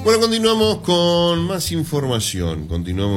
Bueno, continuamos con más información.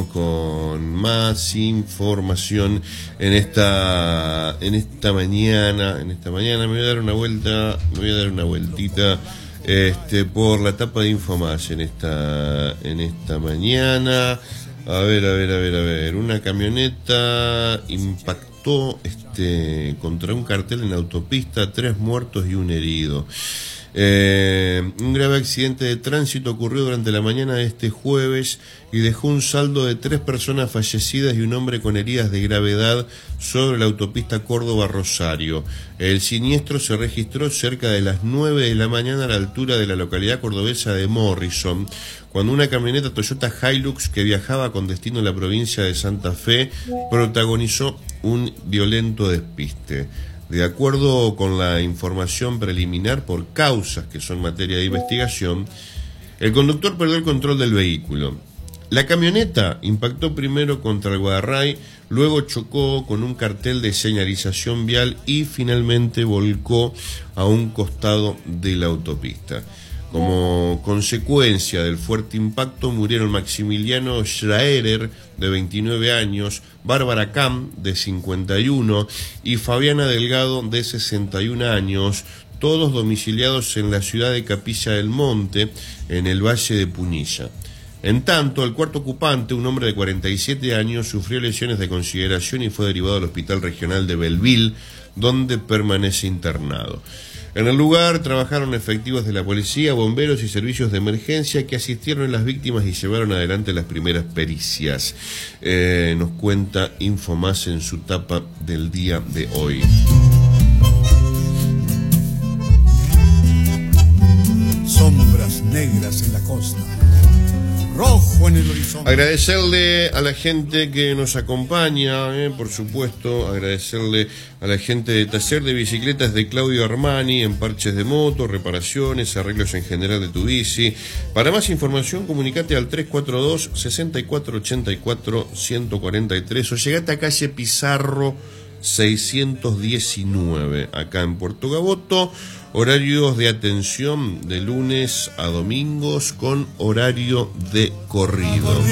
en esta mañana. Me voy a dar una vueltita por la tapa de Infomás en esta mañana. A ver. Una camioneta impactó contra un cartel en autopista, 3 muertos y 1 herido. Un grave accidente de tránsito ocurrió durante la mañana de este jueves y dejó un saldo de 3 personas fallecidas y un hombre con heridas de gravedad sobre la autopista Córdoba-Rosario. El siniestro se registró cerca de las 9 de la mañana a la altura de la localidad cordobesa de Morrison, cuando una camioneta Toyota Hilux que viajaba con destino a la provincia de Santa Fe protagonizó un violento despiste. De acuerdo con la información preliminar, por causas que son materia de investigación, el conductor perdió el control del vehículo. La camioneta impactó primero contra el guardarray, luego chocó con un cartel de señalización vial y finalmente volcó a un costado de la autopista. Como consecuencia del fuerte impacto murieron Maximiliano Schraerer, de 29 años, Bárbara Cam, de 51, y Fabiana Delgado, de 61 años, todos domiciliados en la ciudad de Capilla del Monte, en el Valle de Punilla. En tanto, el cuarto ocupante, un hombre de 47 años, sufrió lesiones de consideración y fue derivado al Hospital Regional de Belleville, donde permanece internado. En el lugar trabajaron efectivos de la policía, bomberos y servicios de emergencia que asistieron a las víctimas y llevaron adelante las primeras pericias. Nos cuenta Infomás en su tapa del día de hoy. Sombras negras en la costa, rojo en el horizonte. Agradecerle a la gente que nos acompaña, por supuesto, agradecerle a la gente de Taller de Bicicletas de Claudio Armani, en parches de moto, reparaciones, arreglos en general de tu bici. Para más información, comunicate al 342-6484-143 o llegate a calle Pizarro 619, acá en Puerto Gaboto. Horarios de atención de lunes a domingos con horario de corrido.